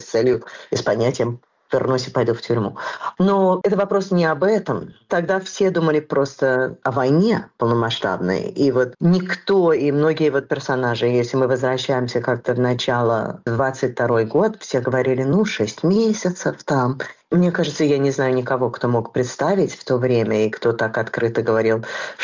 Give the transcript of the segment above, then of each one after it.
целью и с понятием вернусь и пойду в тюрьму. Но это вопрос не об этом. Тогда все думали просто о войне полномасштабной. И вот никто, и многие вот персонажи, если мы возвращаемся как-то в начало 22 год, все говорили, 6 месяцев там. Мне кажется, я не знаю никого, кто мог представить в то время, и кто так открыто говорил,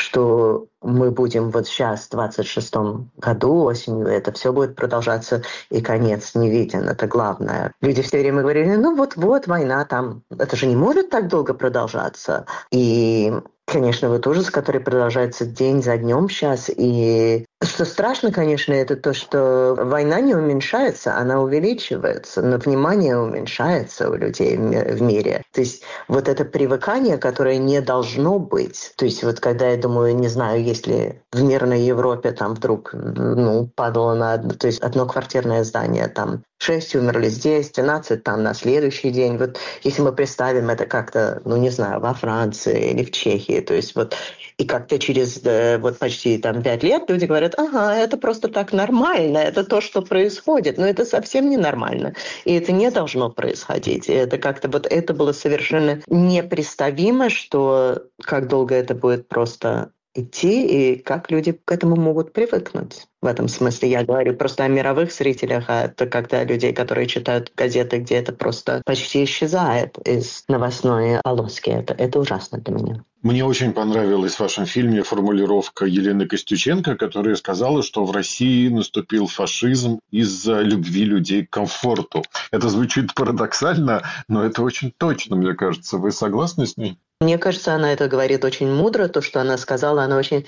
что мы будем вот сейчас, в 26-м году, осенью, это все будет продолжаться, и конец не виден. Это главное. Люди все время говорили, вот война там. Это же не может так долго продолжаться. И, конечно, вот ужас, который продолжается день за днем сейчас. И что страшно, конечно, это то, что война не уменьшается, она увеличивается, но внимание уменьшается у людей в мире. То есть вот это привыкание, которое не должно быть. То есть вот когда я думаю, не знаю, если в мирной Европе там вдруг падало на то есть одноквартирное здание, там 6 умерли здесь, 12 там на следующий день. Вот если мы представим это как-то, не знаю, во Франции или в Чехии, то есть вот и как-то через вот почти там 5 лет люди говорят, это просто так нормально, это то, что происходит. Но это совсем не нормально. И это не должно происходить. И это как-то вот это было совершенно непредставимо, что как долго это будет просто идти, и как люди к этому могут привыкнуть. В этом смысле я говорю просто о мировых зрителях, а это когда людей, которые читают газеты, где это просто почти исчезает из новостной полоски. Это ужасно для меня. Мне очень понравилась в вашем фильме формулировка Елены Костюченко, которая сказала, что в России наступил фашизм из-за любви людей к комфорту. Это звучит парадоксально, но это очень точно, мне кажется. Вы согласны с ней? Мне кажется, она это говорит очень мудро, то, что она сказала.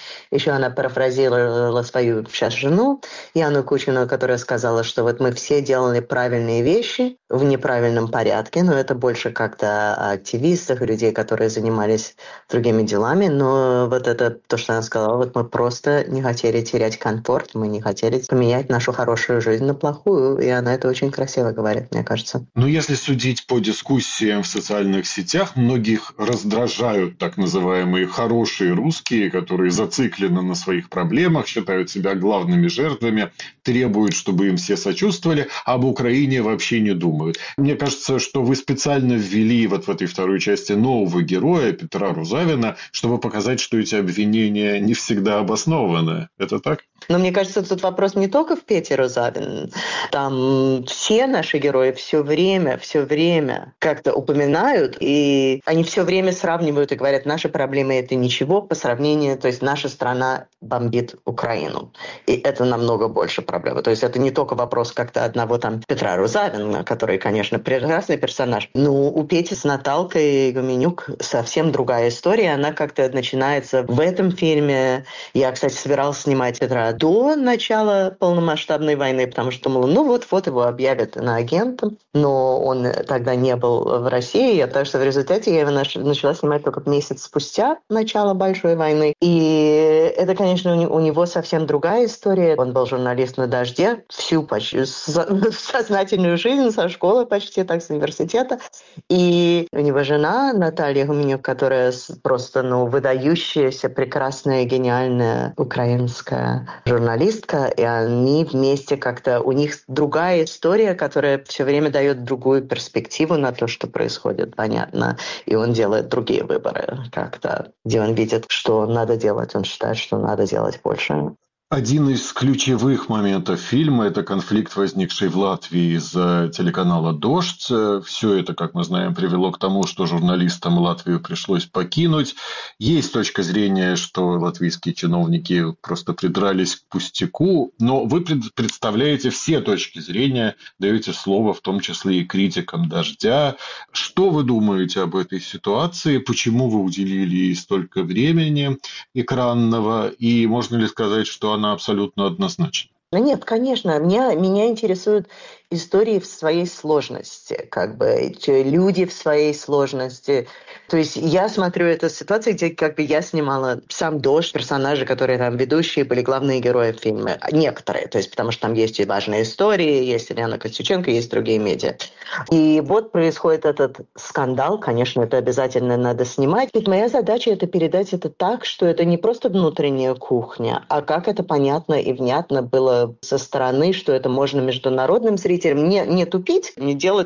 Она парафразировала свою сейчас жену, Яну Кучину, которая сказала, что вот мы все делали правильные вещи в неправильном порядке, но это больше как-то о активистах, людей, которые занимались другими делами. Но вот это то, что она сказала, вот мы просто не хотели терять комфорт, мы не хотели поменять нашу хорошую жизнь на плохую, и она это очень красиво говорит, мне кажется. Если судить по дискуссиям в социальных сетях, многих раздражают так называемые хорошие русские, которые зациклены на своих проблемах, считают себя главными жертвами, требуют, чтобы им все сочувствовали, а об Украине вообще не думают. Мне кажется, что вы специально ввели вот в этой второй части нового героя, Петра Рузавина, чтобы показать, что эти обвинения не всегда обоснованы. Это так? Но мне кажется, тут вопрос не только в Пете Рузавин. Там все наши герои все время как-то упоминают, и они все время сравнивают и говорят, наши проблемы – это ничего по сравнению, то есть наша страна бомбит Украину. И это намного больше проблемы. То есть это не только вопрос как-то одного там Петра Рузавина, который, конечно, прекрасный персонаж, но у Пети с Наталкой Гуменюк совсем другая история. Она как-то начинается в этом фильме. Я, кстати, собиралась снимать Петра до начала полномасштабной войны, потому что думала, вот его объявят иноагентом, но он тогда не был в России, так что в результате я его начала снимать только месяц спустя начала Большой войны. И это, конечно, у него совсем другая история. Он был журналист на «Дожде» всю почти сознательную жизнь, со школы почти, так с университета. И у него жена Наталья Гуменюк, которая просто выдающаяся, прекрасная, гениальная украинская журналистка, и они вместе как-то... У них другая история, которая все время дает другую перспективу на то, что происходит, понятно. И он делает другие выборы как-то, где он видит, что надо делать, он считает, что надо делать больше. Один из ключевых моментов фильма – это конфликт, возникший в Латвии из-за телеканала «Дождь». Все это, как мы знаем, привело к тому, что журналистам Латвию пришлось покинуть. Есть точка зрения, что латвийские чиновники просто придрались к пустяку, но вы представляете все точки зрения, даете слово, в том числе и критикам «Дождя». Что вы думаете об этой ситуации? Почему вы уделили ей столько времени экранного? И можно ли сказать, что она абсолютно однозначна? Нет, конечно. Меня интересуют истории в своей сложности, люди в своей сложности. То есть я смотрю эту ситуацию, где я снимала сам «Дождь», персонажи, которые там ведущие, были главные герои в фильме. Некоторые, то есть потому что там есть и важные истории, есть Елена Костюченко, есть другие медиа. И вот происходит этот скандал, конечно, это обязательно надо снимать. Ведь моя задача – это передать это так, что это не просто внутренняя кухня, а как это понятно и внятно было со стороны, что это можно международным зрителям не тупить, не делать